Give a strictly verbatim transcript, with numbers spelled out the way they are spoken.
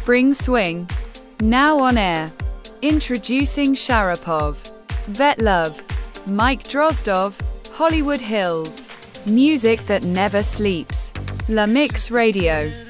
Spring Swing. Now on air. Introducing Sharapov. Vet Love. Mike Drozdov. Hollywood Hills. Music that never sleeps. La Mix Radio.